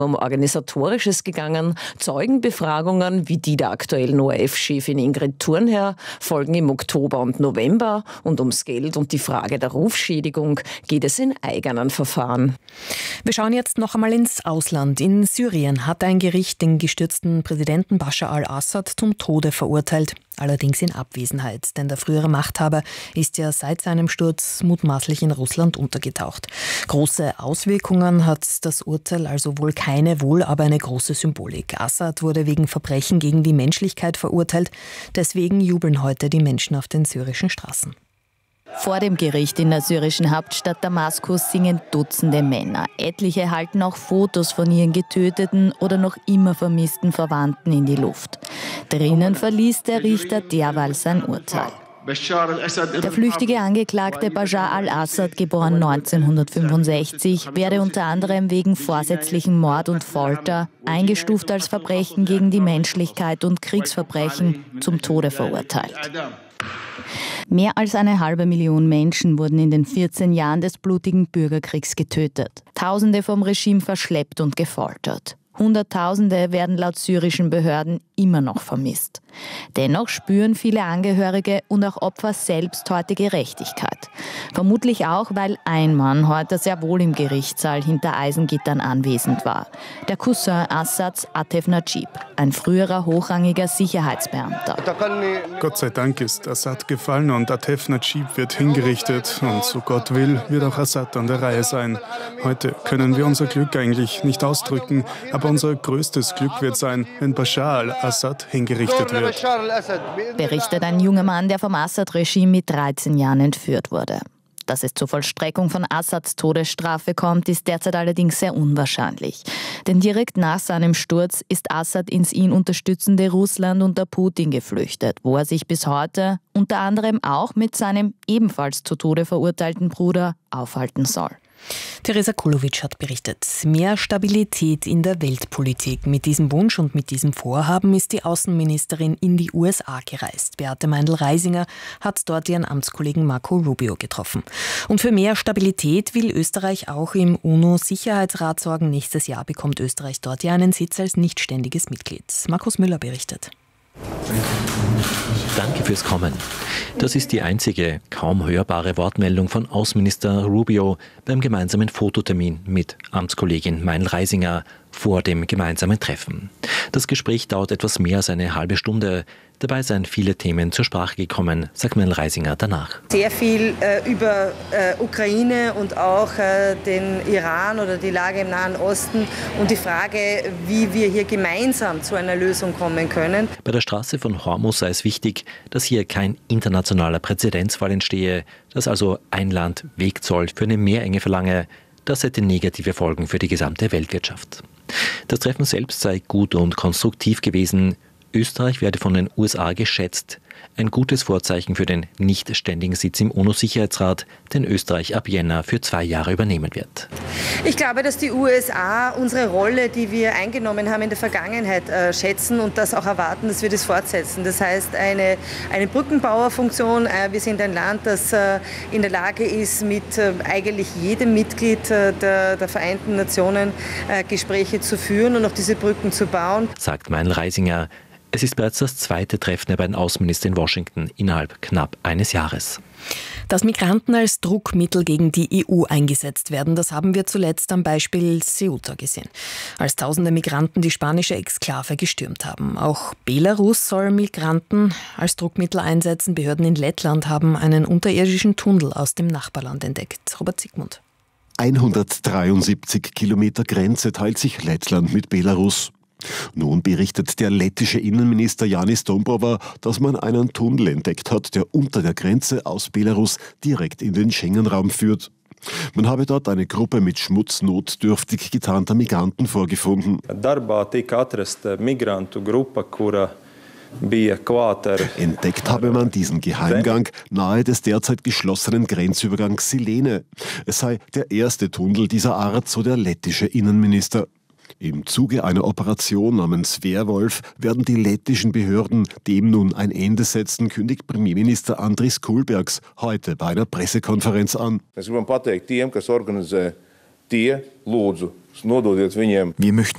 Um Organisatorisches gegangen. Zeugenbefragungen wie die der aktuellen ORF-Chefin Ingrid Thurnherr folgen im Oktober und November. Und ums Geld und die Frage der Rufschädigung geht es in eigenen Verfahren. Wir schauen jetzt noch einmal ins Ausland. In Syrien hat ein Gericht den gestürzten Präsidenten Bashar al-Assad zum Tode verurteilt. Allerdings in Abwesenheit, denn der frühere Machthaber ist ja seit seinem Sturz mutmaßlich in Russland untergetaucht. Große Auswirkungen hat das Urteil also wohl keine, wohl aber eine große Symbolik. Assad wurde wegen Verbrechen gegen die Menschlichkeit verurteilt. Deswegen jubeln heute die Menschen auf den syrischen Straßen. Vor dem Gericht in der syrischen Hauptstadt Damaskus singen Dutzende Männer. Etliche halten auch Fotos von ihren getöteten oder noch immer vermissten Verwandten in die Luft. Drinnen verließ der Richter derweil sein Urteil. Der flüchtige Angeklagte Bashar al-Assad, geboren 1965, werde unter anderem wegen vorsätzlichen Mord und Folter, eingestuft als Verbrechen gegen die Menschlichkeit und Kriegsverbrechen, zum Tode verurteilt. Mehr als 500.000 Menschen wurden in den 14 Jahren des blutigen Bürgerkriegs getötet. Tausende vom Regime verschleppt und gefoltert. Hunderttausende werden laut syrischen Behörden immer noch vermisst. Dennoch spüren viele Angehörige und auch Opfer selbst heute Gerechtigkeit. Vermutlich auch, weil ein Mann heute sehr wohl im Gerichtssaal hinter Eisengittern anwesend war. Der Cousin Assads, Atef Najib, ein früherer hochrangiger Sicherheitsbeamter. Gott sei Dank ist Assad gefallen und Atef Najib wird hingerichtet. Und so Gott will, wird auch Assad an der Reihe sein. Heute können wir unser Glück eigentlich nicht ausdrücken, aber unser größtes Glück wird sein, wenn Bashar al-Assad hingerichtet wird. Berichtet ein junger Mann, der vom Assad-Regime mit 13 Jahren entführt wurde. Dass es zur Vollstreckung von Assads Todesstrafe kommt, ist derzeit allerdings sehr unwahrscheinlich. Denn direkt nach seinem Sturz ist Assad ins ihn unterstützende Russland unter Putin geflüchtet, wo er sich bis heute unter anderem auch mit seinem ebenfalls zu Tode verurteilten Bruder aufhalten soll. Teresa Kulovic hat berichtet. Mehr Stabilität in der Weltpolitik. Mit diesem Wunsch und mit diesem Vorhaben ist die Außenministerin in die USA gereist. Beate Meindl-Reisinger hat dort ihren Amtskollegen Marco Rubio getroffen. Und für mehr Stabilität will Österreich auch im UNO-Sicherheitsrat sorgen. Nächstes Jahr bekommt Österreich dort ja einen Sitz als nichtständiges Mitglied. Markus Müller berichtet. Danke fürs Kommen. Das ist die einzige, kaum hörbare Wortmeldung von Außenminister Rubio beim gemeinsamen Fototermin mit Amtskollegin Meindl-Reisinger vor dem gemeinsamen Treffen. Das Gespräch dauert etwas mehr als eine halbe Stunde. Dabei seien viele Themen zur Sprache gekommen, sagt Meindl-Reisinger danach. Sehr viel über Ukraine und auch den Iran oder die Lage im Nahen Osten und die Frage, wie wir hier gemeinsam zu einer Lösung kommen können. Bei der Straße von Hormuz sei es wichtig, dass hier kein internationaler Präzedenzfall entstehe, dass also ein Land Wegzoll für eine Meerenge verlange. Das hätte negative Folgen für die gesamte Weltwirtschaft. Das Treffen selbst sei gut und konstruktiv gewesen. Österreich werde von den USA geschätzt. Ein gutes Vorzeichen für den nicht ständigen Sitz im UNO-Sicherheitsrat, den Österreich ab Jänner für 2 Jahre übernehmen wird. Ich glaube, dass die USA unsere Rolle, die wir eingenommen haben in der Vergangenheit, schätzen und das auch erwarten, dass wir das fortsetzen. Das heißt, eine Brückenbauerfunktion. Wir sind ein Land, das in der Lage ist, mit eigentlich jedem Mitglied der Vereinten Nationen Gespräche zu führen und auch diese Brücken zu bauen. Sagt Meindl-Reisinger. Es ist bereits das zweite Treffen der beiden Außenminister in Washington innerhalb knapp eines Jahres. Dass Migranten als Druckmittel gegen die EU eingesetzt werden, das haben wir zuletzt am Beispiel Ceuta gesehen. Als tausende Migranten die spanische Exklave gestürmt haben. Auch Belarus soll Migranten als Druckmittel einsetzen. Behörden in Lettland haben einen unterirdischen Tunnel aus dem Nachbarland entdeckt. Robert Zygmunt. 173 Kilometer Grenze teilt sich Lettland mit Belarus. Nun berichtet der lettische Innenminister Jānis Dombrovskis, dass man einen Tunnel entdeckt hat, der unter der Grenze aus Belarus direkt in den Schengen-Raum führt. Man habe dort eine Gruppe mit schmutznotdürftig getarnter Migranten vorgefunden. Entdeckt habe man diesen Geheimgang nahe des derzeit geschlossenen Grenzübergangs Silene. Es sei der erste Tunnel dieser Art, so der lettische Innenminister. Im Zuge einer Operation namens Werwolf werden die lettischen Behörden dem nun ein Ende setzen, kündigt Premierminister Andris Kulbergs heute bei einer Pressekonferenz an. Wir möchten